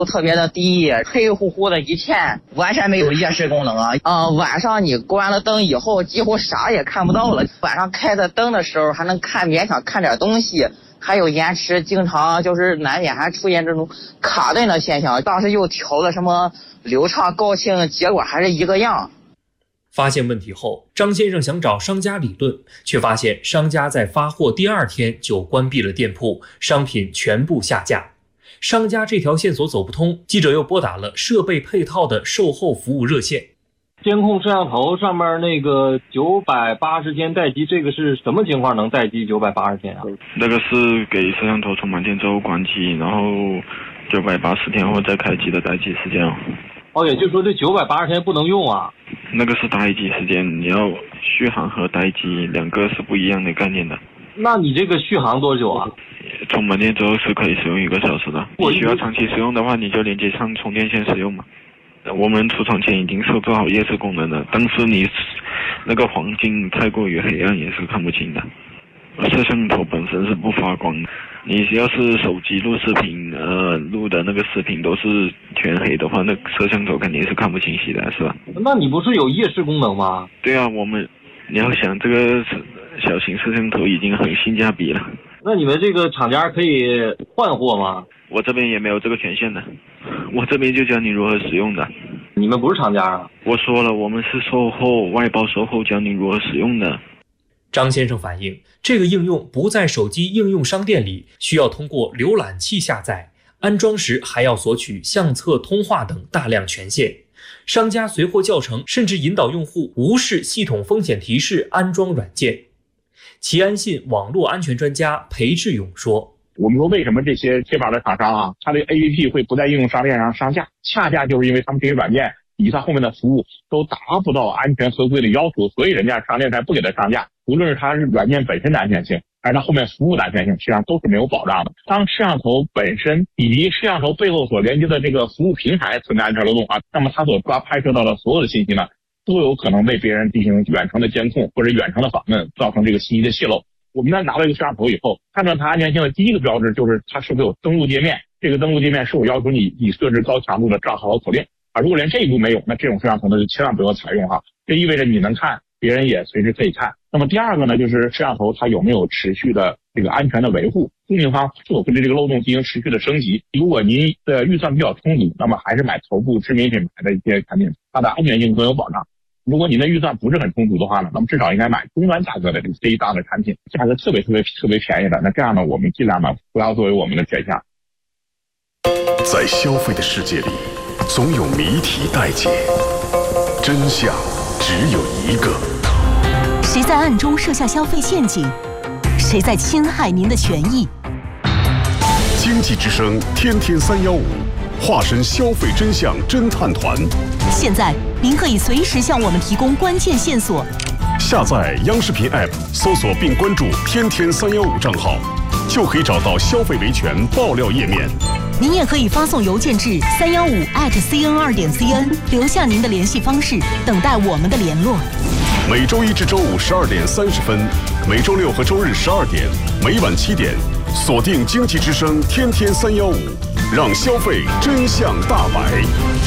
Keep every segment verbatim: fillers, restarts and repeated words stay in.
特别的低，黑乎乎的一片，完全没有夜视功能啊。呃，晚上你关了灯以后，几乎啥也看不到了。晚上开着灯的时候，还能看勉强看点东西，还有延迟，经常就是难免还出现这种卡顿的现象。当时又调了什么流畅、高清，结果还是一个样。 发现问题后，张先生想找商家理论，却发现商家在发货第二天就关闭了店铺，商品全部下架。商家这条线索走不通，记者又拨打了设备配套的售后服务热线。 监控摄像头上面那个九百八十天待机，这个是什么情况能待机九百八十天啊？ 那个是给摄像头充满电之后关机，然后九百八十天后再开机的待机时间哦。 哦，也就是说这九百八十天不能用啊？ 那个是待机时间，你要续航和待机两个是不一样的概念的。 那你这个续航多久啊？ 充满电之后是可以使用一个小时的。你需要长期使用的话，你就连接上充电线使用嘛。我们出厂前已经设置好夜视功能了，但是你那个环境太过于黑暗也是看不清的。摄像头本身是不发光的，你要是手机录视频，呃，录的那个视频都是全黑的话，那摄像头肯定是看不清晰的，是吧？ 那你不是有夜视功能吗？ 对啊，我们你要想这个小型摄像头已经很性价比了。 那你们这个厂家可以换货吗？ 我这边也没有这个权限的，我这边就教你如何使用的。 你们不是厂家啊？ 我说了，我们是售后外包售后，教你如何使用的。 张先生反映，这个应用不在手机应用商店里，需要通过浏览器下载，安装时还要索取相册、通话等大量权限。商家随货叫成，甚至引导用户无视系统风险提示安装软件。齐安信网络安全专家裴志勇说， 我们说为什么这些贴吧的厂商啊，它的 A P P 会不在应用商店上上架，恰恰就是因为他们这些软件以及它后面的服务都达不到安全合规的要求，所以人家商店才不给它上架。无论是它是软件本身的安全性，还是它后面服务的安全性，实际上都是没有保障的。当摄像头本身以及摄像头背后所连接的这个服务平台存在安全漏洞啊，那么它所抓拍摄到的所有的信息呢，都有可能被别人进行远程的监控或者远程的访问，造成这个信息的泄露。我们在拿到一个摄像头以后，判断它安全性的第一个标志就是它是否有登录界面，这个登录界面是否要求你你设置高强度的账号和口令啊。如果连这一步没有，那这种摄像头呢就千万不要采用哈。这意味着你能看，别人也随时可以看。那么第二个呢，就是摄像头它有没有持续的这个安全的维护，供应方是否会对这个漏洞进行持续的升级。如果您的预算比较充足，那么还是买头部知名品牌的一些产品，它的安全性更有保障。如果您的预算不是很充足的话呢，那么至少应该买中端价格的这这一档的产品，价格特别特别特别便宜的。那这样呢，我们尽量呢不要作为我们的选项。 在消费的世界里，总有谜题待解，真相只有一个。 谁在暗中设下消费陷阱？谁在侵害您的权益？ 经济之声天天三幺五，化身消费真相侦探团。 现在您可以随时向我们提供关键线索。 下载央视频 App， 搜索并关注天天三幺五账号，就可以找到消费维权爆料页面。 您也可以发送邮件至三幺五 at cn 二点 cn， 留下您的联系方式，等待我们的联络。 每周一至周五十二点三十分，每周六和周日十二点，每晚七点，锁定经济之声天天三幺五，让消费真相大白。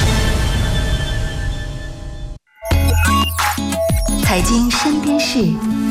财经身边事，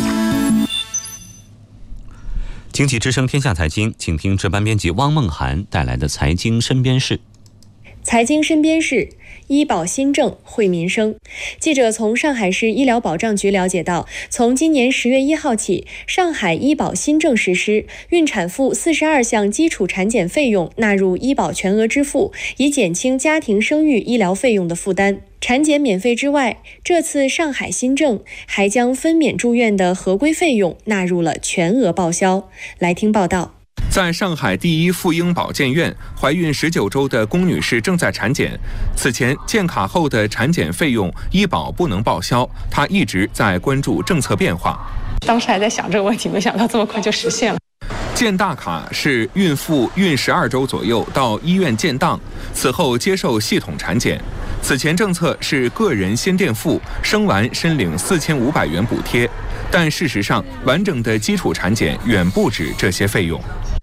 经济之声天下财经，请听值班编辑汪梦涵带来的财经身边事。 财经身边事，医保新政惠民生。记者从上海市医疗保障局了解到，从今年十月一号起，上海医保新政实施，孕产妇四十二项基础产检费用纳入医保全额支付，以减轻家庭生育医疗费用的负担。产检免费之外，这次上海新政还将分娩住院的合规费用纳入了全额报销。来听报道。 在上海第一妇婴保健院，怀孕十九周的龚女士正在产检。此前建卡后的产检费用医保不能报销，她一直在关注政策变化。 当时还在想这个问题，没想到这么快就实现了。 建大卡是孕妇孕十二周左右到医院建档，此后接受系统产检。此前政策是个人先垫付，生完申领四千五百元补贴，但事实上，完整的基础产检远不止这些费用。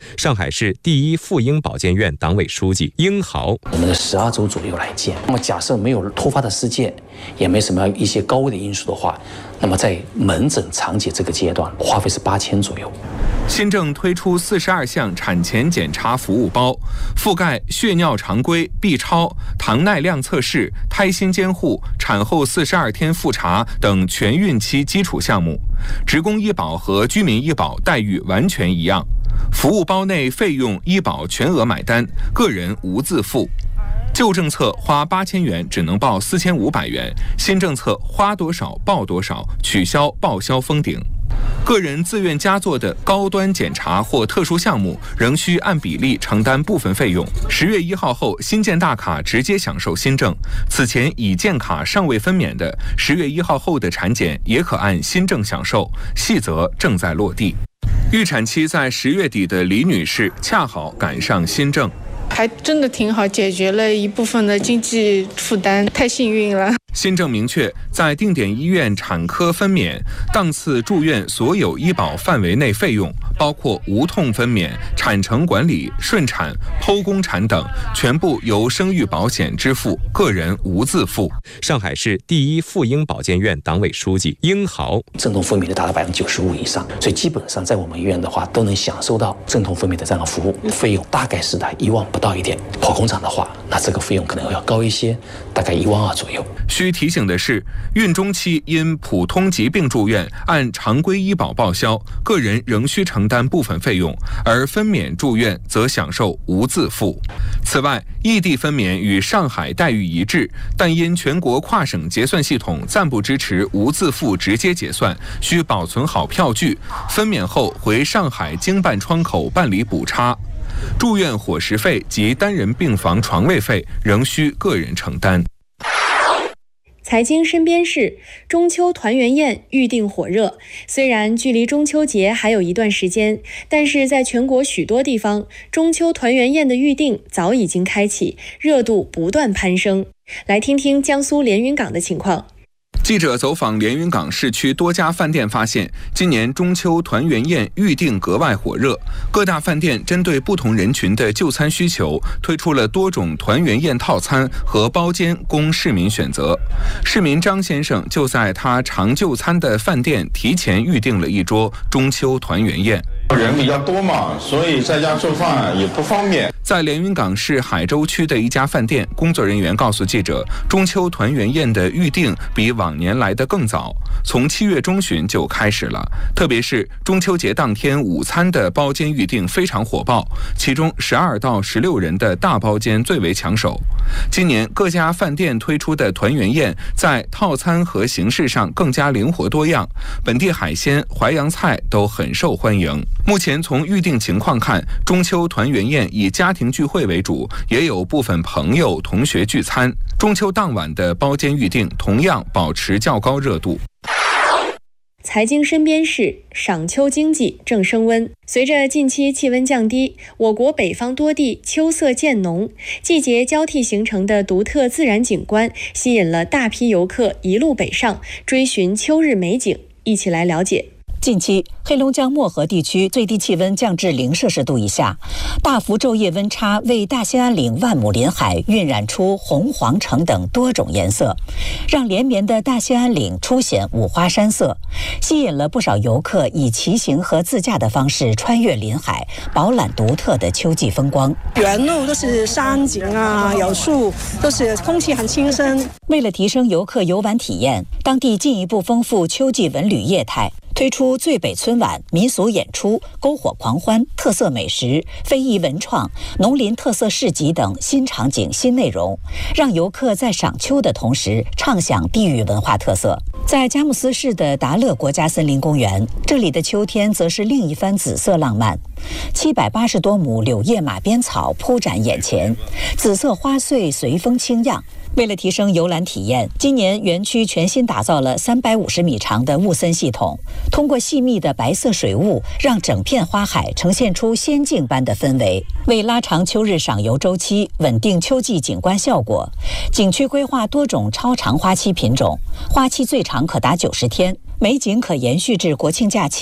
上海市第一妇婴保健院党委书记殷豪， 我们的十二周左右来建。那么假设没有突发的事件，也没什么一些高危的因素的话，那么在门诊长期这个阶段花费是八千左右。 新政推出四十二项产前检查服务包，覆盖血尿常规、B 超、糖耐量测试、胎心监护、产后四十二天复查等全孕期基础项目。职工医保和居民医保待遇完全一样，服务包内费用医保全额买单，个人无自付。旧政策花八千元只能报四千五百元，新政策花多少报多少，取消报销封顶。个人自愿加做的高端检查或特殊项目，仍需按比例承担部分费用。十月一号后，新建大卡直接享受新政。此前已建卡尚未分娩的，十月一号后的产检也可按新政享受，细则正在落地。预产期在十月底的李女士，恰好赶上新政。 还真的挺好，解决了一部分的经济负担，太幸运了。 新政明确，在定点医院产科分娩、档次住院所有医保范围内费用，包括无痛分娩、产程管理、顺产、剖宫产等，全部由生育保险支付，个人无自付。 上海市第一妇婴保健院党委书记殷豪， 阵痛分娩的达到百分之九十五以上，所以基本上在我们医院的话，都能享受到阵痛分娩的这样的服务，费用大概是在一万不到一点。剖宫产的话，那这个费用可能要高一些，大概一万二左右。 需提醒的是，孕中期因普通疾病住院，按常规医保报销，个人仍需承担部分费用，而分娩住院则享受无自付。此外，异地分娩与上海待遇一致，但因全国跨省结算系统暂不支持无自付直接结算，需保存好票据，分娩后回上海经办窗口办理补差。住院伙食费及单人病房床位费仍需个人承担。 财经身边事，中秋团圆宴预定火热。虽然距离中秋节还有一段时间，但是在全国许多地方，中秋团圆宴的预定早已经开启，热度不断攀升。来听听江苏连云港的情况。 记者走访连云港市区多家饭店发现，今年中秋团圆宴预订格外火热。各大饭店针对不同人群的就餐需求，推出了多种团圆宴套餐和包间供市民选择。市民张先生就在他常就餐的饭店提前预订了一桌中秋团圆宴。 人比较多嘛，所以在家做饭也不方便。 在连云港市海州区的一家饭店，工作人员告诉记者，中秋团圆宴的预订比往年来得更早，从七月中旬就开始了。特别是中秋节当天午餐的包间预订非常火爆，其中十二到十六人的大包间最为抢手。今年各家饭店推出的团圆宴在套餐和形式上更加灵活多样，本地海鲜、淮扬菜都很受欢迎。目前从预订情况看，中秋团圆宴以家庭聚会为主，也有部分朋友同学聚餐。中秋当晚的包间预订同样保持较高热度。 财经身边事，赏秋经济正升温。随着近期气温降低，我国北方多地秋色渐浓，季节交替形成的独特自然景观吸引了大批游客一路北上，追寻秋日美景。一起来了解。 近期，黑龙江漠河地区最低气温降至零摄氏度以下，大幅昼夜温差为大兴安岭万亩林海晕染出红、黄、橙等多种颜色，让连绵的大兴安岭初显五花山色，吸引了不少游客以骑行和自驾的方式穿越林海，饱览独特的秋季风光。 原路都是山景啊，有树，都是空气很清新。 为了提升游客游玩体验，当地进一步丰富秋季文旅业态。推出最北春晚、民俗演出、篝火狂欢、特色美食、非遗文创、农林特色市集等新场景、新内容，让游客在赏秋的同时畅享地域文化特色。在佳木斯市的达乐国家森林公园，这里的秋天则是另一番紫色浪漫。七百八十多亩柳叶马鞭草铺展眼前，紫色花穗随风轻漾。为了提升游览体验，今年园区全新打造了三百五十米长的雾森系统，通过细密的白色水雾，让整片花海呈现出仙境般的氛围。为拉长秋日赏游周期，稳定秋季景观效果，景区规划多种超长花期品种，花期最长可达九十天，美景可延续至国庆假期。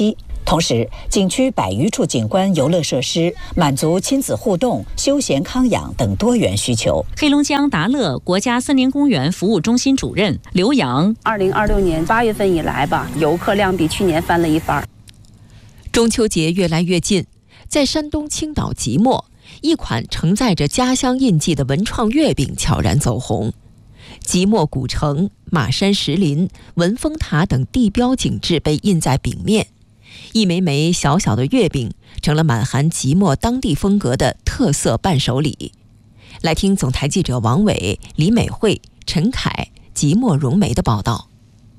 同时，景区百余处景观游乐设施满足亲子互动、休闲康养等多元需求。 黑龙江达乐国家森林公园服务中心主任刘洋， 二零二六年八月份以来吧，游客量比去年翻了一番。 中秋节越来越近，在山东青岛即墨，一款承载着家乡印记的文创月饼悄然走红。即墨古城、马山石林、文峰塔等地标景致被印在饼面，一枚枚小小的月饼成了满含即墨当地风格的特色伴手礼。来听总台记者王伟、李美惠、陈凯、即墨融媒的报道。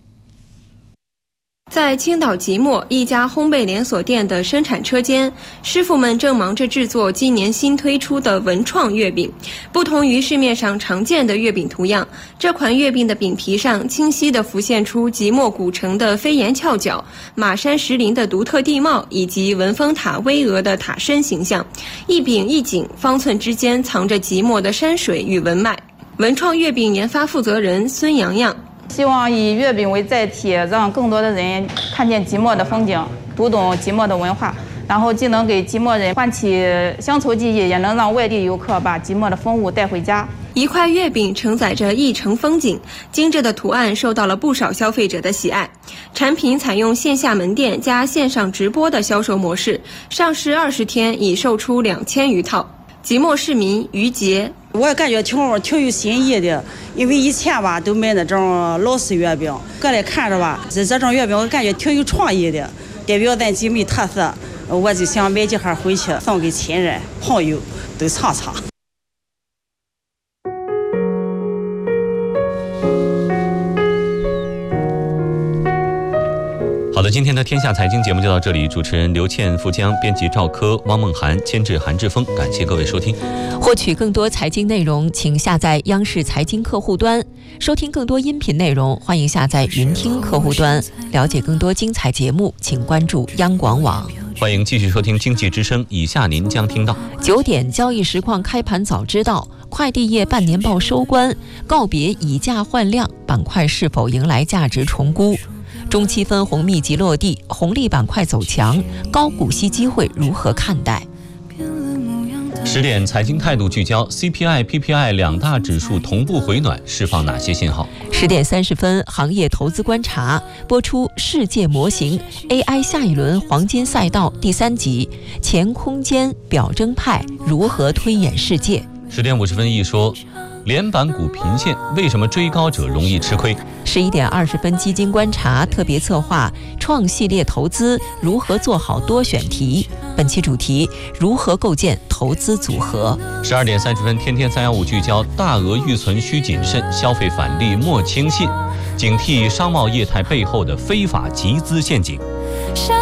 在青岛即墨一家烘焙连锁店的生产车间，师傅们正忙着制作今年新推出的文创月饼。不同于市面上常见的月饼图样，这款月饼的饼皮上清晰地浮现出即墨古城的飞檐翘角、马山石林的独特地貌以及文峰塔巍峨的塔身形象。一饼一景，方寸之间藏着即墨的山水与文脉。文创月饼研发负责人孙洋洋。 希望以月饼为载体，让更多的人看见即墨的风景，读懂即墨的文化，然后既能给即墨人唤起乡愁记忆，也能让外地游客把即墨的风物带回家。 一块月饼承载着一城风景，精致的图案受到了不少消费者的喜爱。产品采用线下门店加线上直播的销售模式，上市二十天已售出两千余套。即墨市民于杰， 我感觉挺挺有新意的，因为以前吧都买那种老式月饼，过来看着吧，这这种月饼我感觉挺有创意的，代表咱即墨特色，我就想买几盒回去送给亲人朋友都尝尝。 好的，今天的天下财经节目就到这里，主持人刘倩、付江，编辑赵科、汪梦涵，监制韩志峰，感谢各位收听。 获取更多财经内容，请下载央视财经客户端，收听更多音频内容，欢迎下载云听客户端。了解更多精彩节目，请关注央广网。 欢迎继续收听经济之声，以下您将听到： 九点交易实况开盘早知道，快递业半年报收官，告别以价换量，板块是否迎来价值重估？中期分红密集落地，红利板块走强，高股息机会如何看待？ 十点财经态度聚焦 C P I、P P I 两大指数同步回暖，释放哪些信号？ 十点三十分，行业投资观察播出世界模型 A I 下一轮黄金赛道第三集，前空间表征派如何推演世界？ 十点五十分一说。连板股频现，为什么追高者容易吃亏？ 十一点二十分，基金观察特别策划创系列投资如何做好多选题，本期主题如何构建投资组合。 十二点三十分，天天三幺五聚焦大额预存需谨慎，消费返利莫轻信，警惕商贸业态背后的非法集资陷阱。